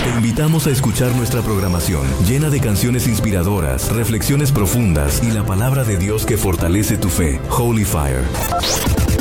Te invitamos a escuchar nuestra programación llena de canciones inspiradoras, reflexiones profundas y la palabra de Dios que fortalece tu fe. Holy Fire.